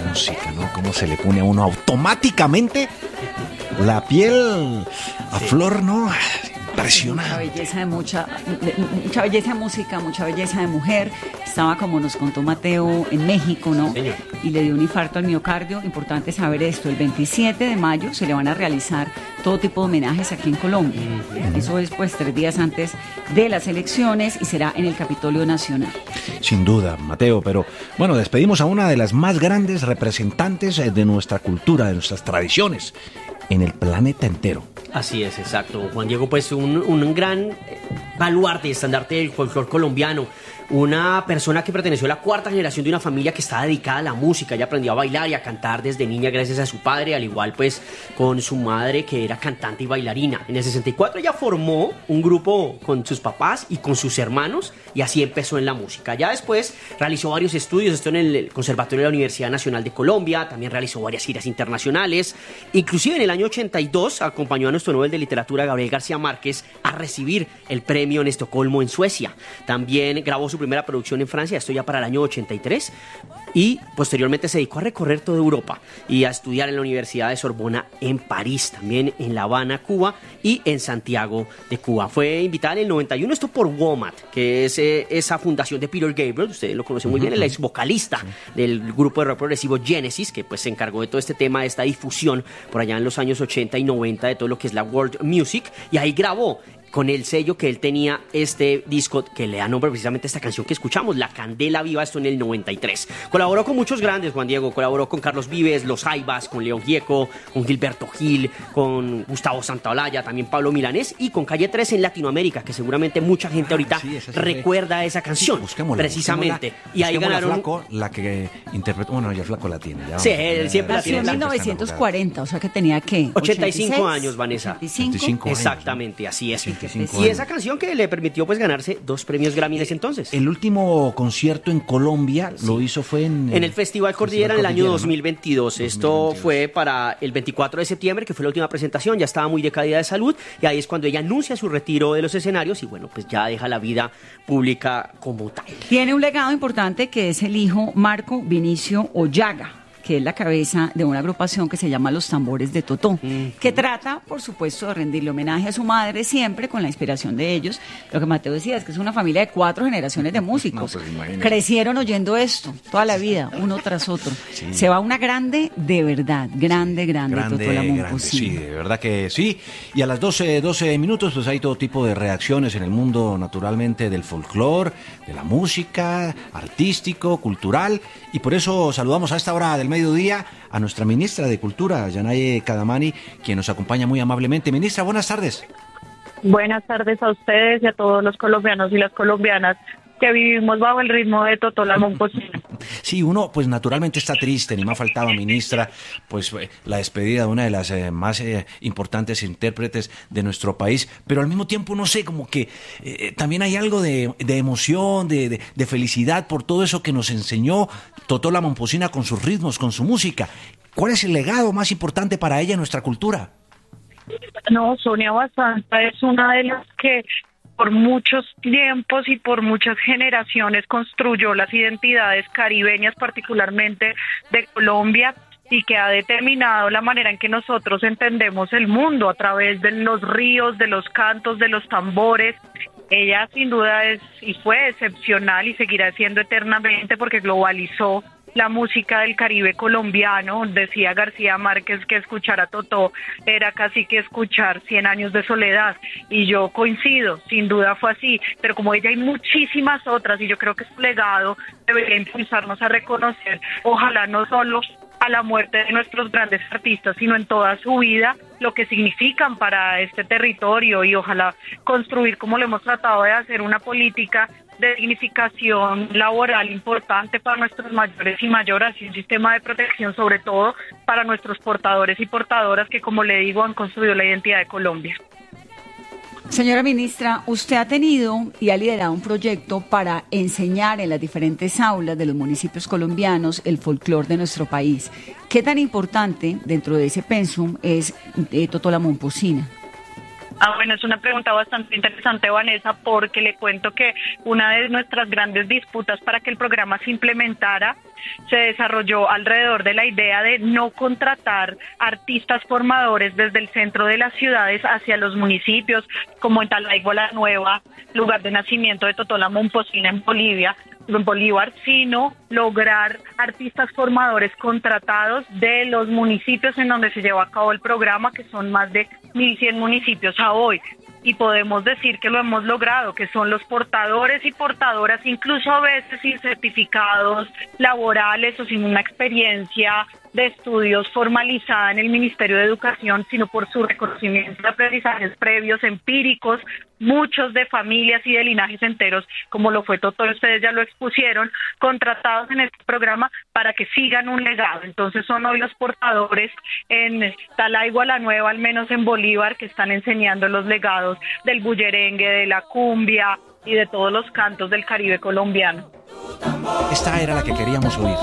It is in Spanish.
música, ¿no? Cómo se le pone a uno automáticamente la piel a flor, ¿no? Impresionante. Mucha belleza de música, mucha belleza de mujer. Estaba, como nos contó Mateo, en México, ¿no? Señor. Y le dio un infarto al miocardio. Importante saber esto. El 27 de mayo se le van a realizar todo tipo de homenajes aquí en Colombia. Eso es, pues, 3 días antes de las elecciones y será en el Capitolio Nacional. Sin duda, Mateo, pero bueno, despedimos a una de las más grandes representantes de nuestra cultura, de nuestras tradiciones, en el planeta entero. Así es, exacto. Juan Diego, pues un gran baluarte, estandarte del folclore colombiano. Una persona que perteneció a la 4ª generación de una familia que estaba dedicada a la música. Ella aprendió a bailar y a cantar desde niña gracias a su padre, al igual pues con su madre, que era cantante y bailarina. En el 64 ella formó un grupo con sus papás y con sus hermanos, y así empezó en la música. Ya después realizó varios estudios, esto en el Conservatorio de la Universidad Nacional de Colombia. También realizó varias giras internacionales. Inclusive en el año 82 acompañó a nuestro Nobel de Literatura Gabriel García Márquez a recibir el premio en Estocolmo, en Suecia. También grabó su primera producción en Francia, esto ya para el año 83, y posteriormente se dedicó a recorrer toda Europa y a estudiar en la Universidad de Sorbona en París, también en La Habana, Cuba, y en Santiago de Cuba. Fue invitada en el 91, esto por WOMAD, que es esa fundación de Peter Gabriel, ustedes lo conocen muy bien, el ex vocalista del grupo de rock progresivo Genesis, que pues se encargó de todo este tema, de esta difusión por allá en los años 80 y 90 de todo lo que es la world music, y ahí grabó con el sello que él tenía este disco que le da nombre precisamente a esta canción que escuchamos, La Candela Viva, esto en el 93. Colaboró con muchos grandes, Juan Diego, colaboró con Carlos Vives, Los Jaivas, con León Gieco, con Gilberto Gil, con Gustavo Santaolalla, también Pablo Milanés, y con Calle 13 en Latinoamérica, que seguramente mucha gente ahorita recuerda esa canción, precisamente. Y ahí ganaron... Flaco, la que interpretó, bueno, ya Flaco la tiene. Ya, sí, él siempre la tiene. En 1940, o sea que tenía, ¿qué? 85 años, Vanessa. 85 años. Exactamente, así es. Y años. esa canción que le permitió pues ganarse 2 premios Grammy en ese entonces. El último concierto en Colombia lo hizo fue en el Festival Cordillera en el año 2022. ¿no? Esto 2022. fue para el 24 de septiembre, que fue la última presentación. Ya estaba muy decaída de salud, y ahí es cuando ella anuncia su retiro de los escenarios y bueno, pues ya deja la vida pública como tal. Tiene un legado importante que es el hijo Marco Vinicio Ollaga, que es la cabeza de una agrupación que se llama Los Tambores de Totó, que trata, por supuesto, de rendirle homenaje a su madre siempre con la inspiración de ellos. Lo que Mateo decía es que es una familia de 4 generaciones de músicos. No, pues, crecieron oyendo esto toda la vida, uno tras otro. Sí. Se va una grande de verdad, grande, Totó la Momposina. Sí, de verdad que sí. Y a las 12 minutos pues hay todo tipo de reacciones en el mundo, naturalmente, del folclore, de la música, artístico, cultural, y por eso saludamos a esta hora del mediodía a nuestra ministra de Cultura, Yanaye Kadamani, quien nos acompaña muy amablemente. Ministra, buenas tardes. Buenas tardes a ustedes y a todos los colombianos y las colombianas que vivimos bajo el ritmo de Totó la Momposina. Sí, uno pues naturalmente está triste, ni más faltaba, ministra, pues la despedida de una de las más importantes intérpretes de nuestro país, pero al mismo tiempo no sé, como que también hay algo de emoción, de felicidad por todo eso que nos enseñó Totó la Momposina con sus ritmos, con su música. ¿Cuál es el legado más importante para ella en nuestra cultura? No, Sonia Basanta es una de las que por muchos tiempos y por muchas generaciones construyó las identidades caribeñas, particularmente de Colombia, y que ha determinado la manera en que nosotros entendemos el mundo a través de los ríos, de los cantos, de los tambores. Ella sin duda es y fue excepcional y seguirá siendo eternamente porque globalizó la música del Caribe colombiano. Decía García Márquez que escuchar a Totó era casi que escuchar 100 años de soledad, y yo coincido, sin duda fue así, pero como ella hay muchísimas otras, y yo creo que su legado debería impulsarnos a reconocer, ojalá no solo a la muerte de nuestros grandes artistas, sino en toda su vida, lo que significan para este territorio, y ojalá construir, como lo hemos tratado de hacer, una política de dignificación laboral importante para nuestros mayores y mayoras, y un sistema de protección sobre todo para nuestros portadores y portadoras que, como le digo, han construido la identidad de Colombia. Señora ministra, usted ha tenido y ha liderado un proyecto para enseñar en las diferentes aulas de los municipios colombianos el folclore de nuestro país. ¿Qué tan importante dentro de ese pensum es Totó la Momposina? Bueno, es una pregunta bastante interesante, Vanessa, porque le cuento que una de nuestras grandes disputas para que el programa se implementara se desarrolló alrededor de la idea de no contratar artistas formadores desde el centro de las ciudades hacia los municipios, como en Talaigua la Nueva, lugar de nacimiento de Totó la Momposina en Bolívar, sino lograr artistas formadores contratados de los municipios en donde se lleva a cabo el programa, que son más de 1.100 municipios a hoy. Y podemos decir que lo hemos logrado, que son los portadores y portadoras, incluso a veces sin certificados laborales o sin una experiencia de estudios formalizada en el Ministerio de Educación, sino por su reconocimiento de aprendizajes previos, empíricos, muchos de familias y de linajes enteros, como lo fue Totó, ustedes ya lo expusieron, contratados en este programa para que sigan un legado. Entonces son hoy los portadores en Talaigua la Nueva, al menos en Bolívar, que están enseñando los legados del bullerengue, de la cumbia y de todos los cantos del Caribe colombiano. Esta era la que queríamos oír.